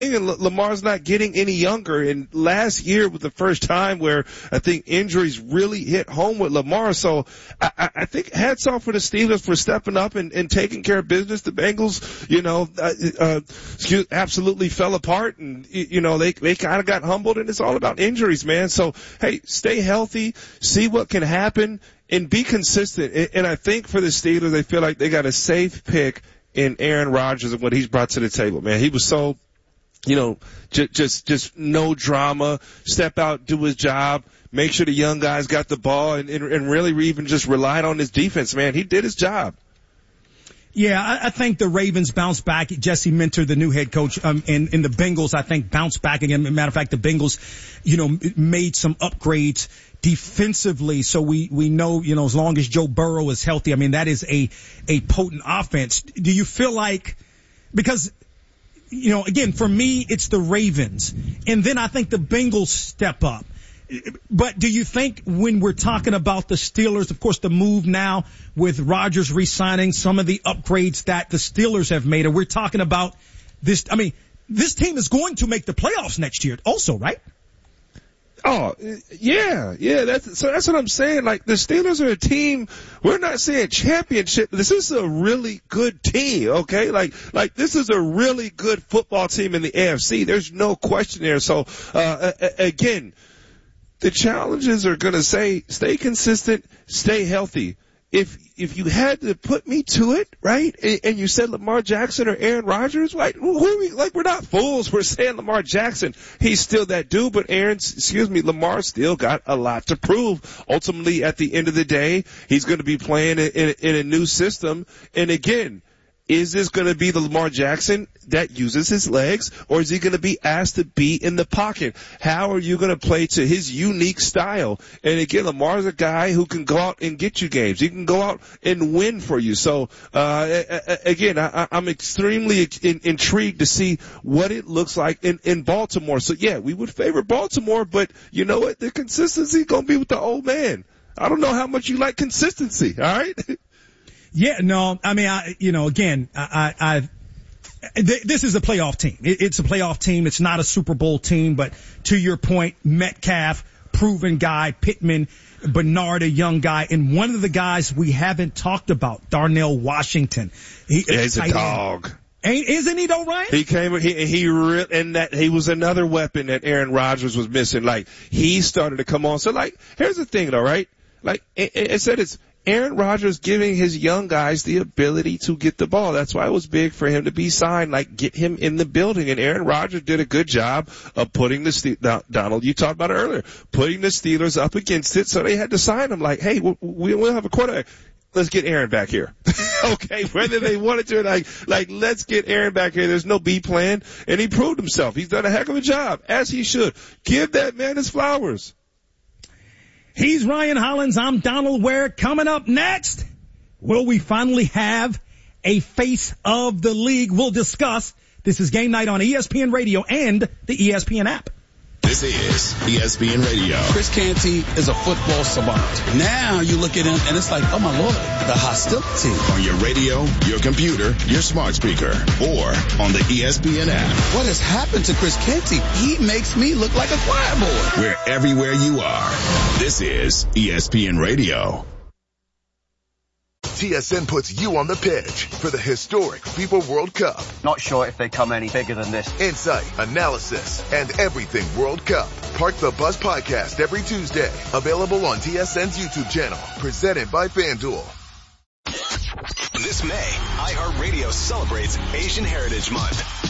And Lamar's not getting any younger. And last year was the first time where I think injuries really hit home with Lamar. So I think hats off for the Steelers for stepping up and taking care of business. The Bengals, absolutely fell apart, and they kind of got humbled. And it's all about injuries, man. So hey, stay healthy, see what can happen, and be consistent. And I think for the Steelers, they feel like they got a safe pick in Aaron Rodgers and what he's brought to the table. Man, he was so. Just no drama, step out, do his job, make sure the young guys got the ball, and really even just relied on his defense, man. He did his job. Yeah, I think the Ravens bounced back. Jesse Minter, the new head coach, in the Bengals, I think bounced back again. As a matter of fact, the Bengals, made some upgrades defensively. So we know, as long as Joe Burrow is healthy, I mean, that is a potent offense. Do you feel like, because, again, for me, it's the Ravens. And then I think the Bengals step up. But do you think when we're talking about the Steelers, of course, the move now with Rodgers re-signing, some of the upgrades that the Steelers have made, and we're talking about this, I mean, this team is going to make the playoffs next year also, right? Oh, yeah, that's what I'm saying. Like, the Steelers are a team, we're not saying championship. This is a really good team, okay? Like this is a really good football team in the AFC. There's no question there. So, again, the challenges are gonna say, stay consistent, stay healthy. If you had to put me to it, right, and you said Lamar Jackson or Aaron Rodgers, like, we're not fools. We're saying Lamar Jackson, he's still that dude, but Lamar still got a lot to prove. Ultimately, at the end of the day, he's going to be playing in a new system. And again, is this going to be the Lamar Jackson that uses his legs, or is he going to be asked to be in the pocket? How are you going to play to his unique style? And again, Lamar's a guy who can go out and get you games. He can go out and win for you. So, again, I'm extremely intrigued to see what it looks like in Baltimore. So yeah, we would favor Baltimore, but you know what? The consistency going to be with the old man. I don't know how much you like consistency. All right. Yeah, no, I mean, this is a playoff team. It's a playoff team. It's not a Super Bowl team, but to your point, Metcalf, proven guy, Pittman, Bernard, a young guy, and one of the guys we haven't talked about, Darnell Washington. He's a dog. Isn't he though, Ryan? He came, he was another weapon that Aaron Rodgers was missing. Like, he started to come on. So like, here's the thing though, right? Like, it said it's Aaron Rodgers giving his young guys the ability to get the ball. That's why it was big for him to be signed, like, get him in the building. And Aaron Rodgers did a good job of putting Donald, you talked about it earlier, putting the Steelers up against it. So they had to sign him like, hey, we'll have a quarterback. Let's get Aaron back here. Okay, whether they wanted to, like, let's get Aaron back here. There's no B plan. And he proved himself. He's done a heck of a job, as he should. Give that man his flowers. He's Ryan Hollins. I'm Donald Ware. Coming up next, will we finally have a face of the league? We'll discuss. This is Game Night on ESPN Radio and the ESPN app. This is ESPN Radio. Chris Canty is a football savant. Now you look at him and it's like, oh my Lord, the hostility. On your radio, your computer, your smart speaker, or on the ESPN app. What has happened to Chris Canty? He makes me look like a choir boy. We're everywhere you are. This is ESPN Radio. TSN puts you on the pitch for the historic FIFA World Cup. Not sure if they come any bigger than this. Insight, analysis, and everything World Cup. Park the Bus podcast every Tuesday. Available on TSN's YouTube channel. Presented by FanDuel. This May, iHeartRadio celebrates Asian Heritage Month.